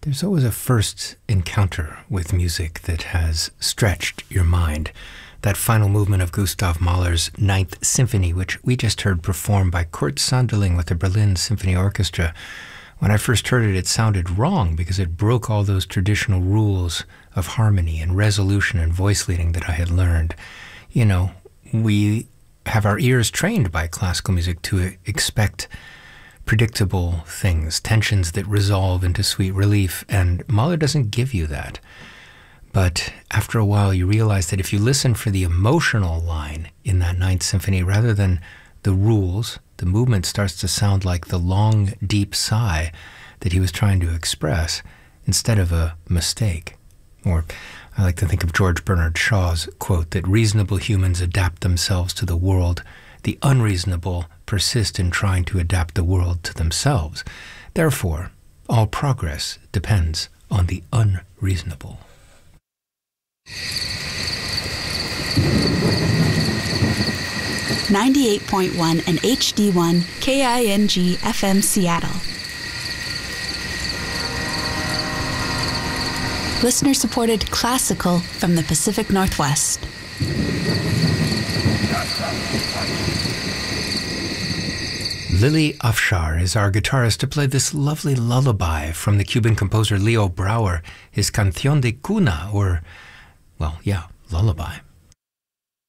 There's always a first encounter with music that has stretched your mind. That final movement of Gustav Mahler's Ninth Symphony, which we just heard performed by Kurt Sanderling with the Berlin Symphony Orchestra. When I first heard it, it sounded wrong because it broke all those traditional rules of harmony and resolution and voice leading that I had learned. You know, we have our ears trained by classical music to expect predictable things, tensions that resolve into sweet relief, and Mahler doesn't give you that. But after a while, you realize that if you listen for the emotional line in that Ninth Symphony, rather than the rules, the movement starts to sound like the long, deep sigh that he was trying to express, instead of a mistake. Or I like to think of George Bernard Shaw's quote that reasonable humans adapt themselves to the world. The unreasonable persist in trying to adapt the world to themselves. Therefore, all progress depends on the unreasonable. .1 and HD1 KING FM Seattle. Listener-supported classical from the Pacific Northwest. Lily Afshar is our guitarist to play this lovely lullaby from the Cuban composer Leo Brouwer, his Canción de Cuna, or, well, yeah, lullaby.